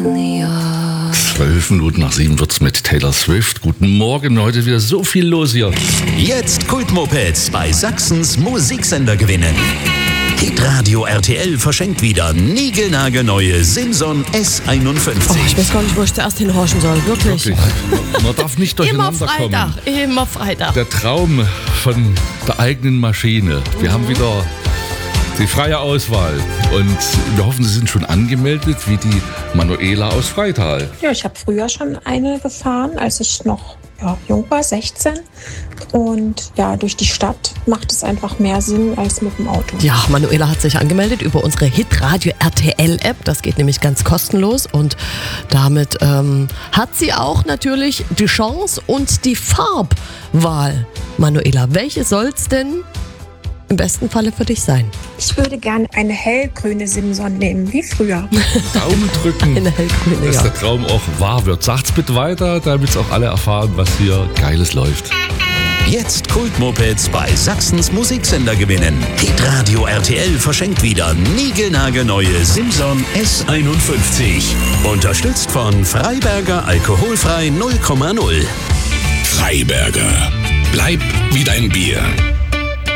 12 Minuten nach 7 wird's mit Taylor Swift. Guten Morgen, heute wieder so viel los hier. Jetzt Kultmopeds bei Sachsens Musiksender gewinnen. Hitradio RTL verschenkt wieder niegelnagelneue Simson S51. Oh, ich weiß gar nicht, wo ich zuerst hinhorchen soll. Wirklich. Man darf nicht durcheinander kommen. Immer Freitag. Der Traum von der eigenen Maschine. Wir haben wieder die freie Auswahl. Und wir hoffen, Sie sind schon angemeldet, wie die Manuela aus Freital. Ja, ich habe früher schon eine gefahren, als ich noch jung war, 16. Und ja, durch die Stadt macht es einfach mehr Sinn als mit dem Auto. Ja, Manuela hat sich angemeldet über unsere Hitradio RTL App. Das geht nämlich ganz kostenlos und damit hat sie auch natürlich die Chance und die Farbwahl. Manuela, welche soll's denn im besten Falle für dich sein? Ich würde gerne eine hellgrüne Simson nehmen, wie früher. Daumen drücken, Eine hellgrüne, dass ja. der Traum auch wahr wird. Sagt's bitte weiter, damit auch alle erfahren, was hier Geiles läuft. Jetzt Kultmopeds bei Sachsens Musiksender gewinnen. Hitradio RTL verschenkt wieder niegelnagelneue Simson S51. Unterstützt von Freiberger Alkoholfrei 0,0. Freiberger. Bleib wie dein Bier.